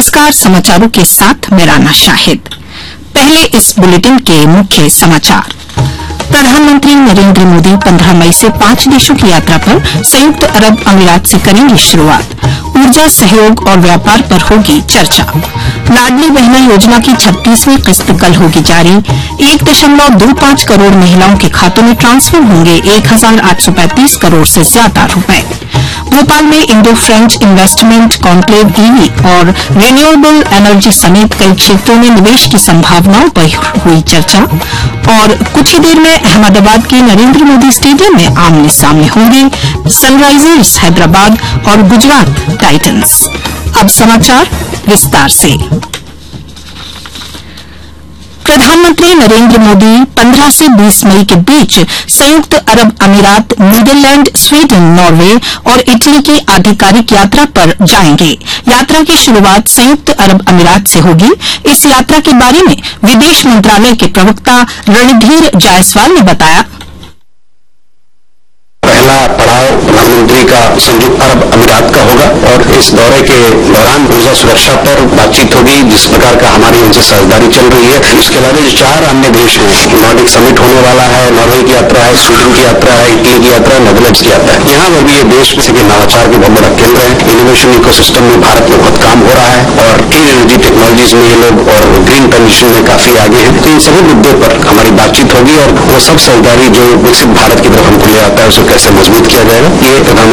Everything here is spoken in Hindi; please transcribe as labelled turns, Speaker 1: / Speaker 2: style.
Speaker 1: नमस्कार, समाचारों के साथ मैं राना शाहिद। पहले इस बुलेटिन के मुख्य समाचार। प्रधानमंत्री नरेंद्र मोदी 15 मई से 5 देशों की यात्रा पर संयुक्त अरब अमीरात से करेंगे शुरुआत। ऊर्जा सहयोग और व्यापार पर होगी चर्चा। लाडली बहना योजना की 36वीं किस्त कल होगी जारी। 1.25 करोड़ महिलाओं के खातों में ट्रांसफर होंगे 1835 करोड़ से ज्यादा रुपए। भोपाल में Indo French investment conclave EV और रिन्यूएबल एनर्जी समेत कई क्षेत्रों में निवेश की संभावनाओं पर हुई चर्चा। और कुछ ही देर में अहमदाबाद के नरेंद्र मोदी स्टेडियम में आमने सामने होंगे सनराइजर्स हैदराबाद और गुजरात टाइटंस। अब समाचार विस्तार से। प्रधानमंत्री नरेंद्र मोदी 15 से 20 मई के बीच संयुक्त अरब अमीरात, नीदरलैंड, स्वीडन, नॉर्वे और इटली की आधिकारिक यात्रा पर जाएंगे। यात्रा की शुरुआत संयुक्त अरब अमीरात से होगी। इस यात्रा के बारे में विदेश मंत्रालय के प्रवक्ता रणधीर जायसवाल ने बताया।
Speaker 2: पहला पड़ाव प्रधानमंत्री का संयुक्त अरब अमीरात का होगा और इस दौरे के दौरान ऊर्जा सुरक्षा पर बातचीत होगी, जिस प्रकार का हमारी उनसे साझेदारी चल रही है। इसके अलावा जो 4 अन्य देश हैं, नॉर्डिक समिट होने वाला है, नॉर्वे की यात्रा है, स्वीडन की यात्रा है, इटली की यात्रा है, नेदरलैंड्स की यात्रा है। यहाँ पर भी ये देश के नवाचार के बहुत बड़ा केंद्र है। इनोवेशन इकोसिस्टम में भारत में बहुत काम हो रहा है और क्लीन एनर्जी टेक्नोलॉजीज में ये लोग और ग्रीन ट्रांजिशन में काफी आगे हैं। तो इन सभी मुद्दों पर हमारी बातचीत होगी और वो सब साझेदारी जो विकसित भारत की तरफ हमको ले आता है उसे कैसे मजबूत किया जाएगा, ये प्रधानमंत्री